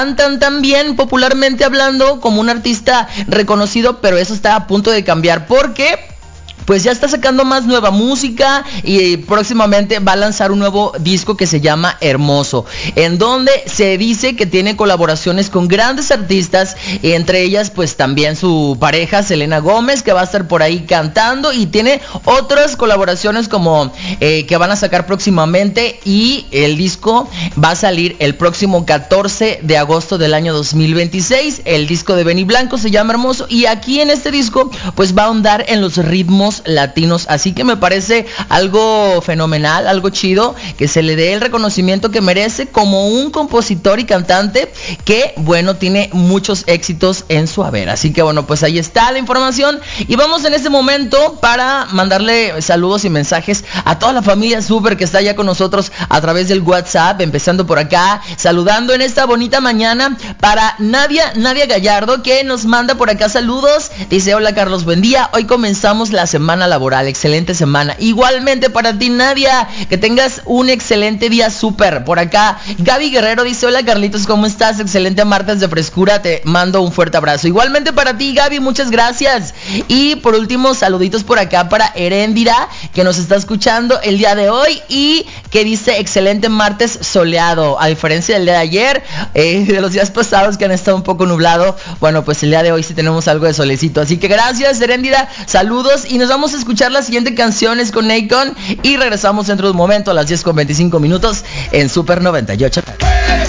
también popularmente hablando como un artista reconocido, pero eso está a punto de cambiar porque pues ya está sacando más nueva música y próximamente va a lanzar un nuevo disco que se llama Hermoso, en donde se dice que tiene colaboraciones con grandes artistas, entre ellas pues también su pareja Selena Gómez, que va a estar por ahí cantando, y tiene otras colaboraciones como que van a sacar próximamente, y el disco va a salir el próximo 14 de agosto del año 2026. El disco de Benny Blanco se llama Hermoso, y aquí en este disco pues va a ahondar en los ritmos latinos, así que me parece algo fenomenal, algo chido, que se le dé el reconocimiento que merece como un compositor y cantante que, bueno, tiene muchos éxitos en su haber. Así que bueno, pues ahí está la información, y vamos en este momento para mandarle saludos y mensajes a toda la familia Super que está ya con nosotros a través del WhatsApp, empezando por acá, saludando en esta bonita mañana para Nadia Gallardo, que nos manda por acá saludos. Dice: hola Carlos, buen día, hoy comenzamos la semana laboral, excelente semana. Igualmente para ti, Nadia, que tengas un excelente día. Súper. Por acá Gaby Guerrero dice: hola Carlitos, ¿cómo estás? Excelente martes de frescura, te mando un fuerte abrazo. Igualmente para ti, Gaby, muchas gracias. Y por último, saluditos por acá para Heréndira, que nos está escuchando el día de hoy y que dice: excelente martes soleado, a diferencia del día de ayer, de los días pasados que han estado un poco nublado. Bueno, pues el día de hoy sí tenemos algo de solecito, así que gracias Heréndira, saludos, y nos vamos a escuchar la siguiente canción, es con Akon, y regresamos dentro de un momento a las 10:25 en Super 98.